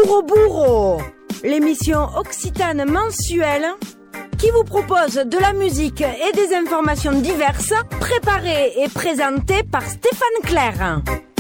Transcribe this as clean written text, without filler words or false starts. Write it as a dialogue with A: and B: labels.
A: Bourro Bourro, l'émission occitane mensuelle qui vous propose de la musique et des informations diverses, préparées et présentées par Stéphane Clair.